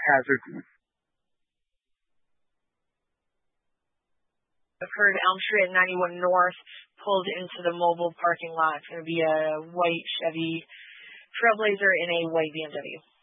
hazard. I've heard Elm Street at 91 North pulled into the mobile parking lot. It's going to be a white Chevy Trailblazer and a white BMW.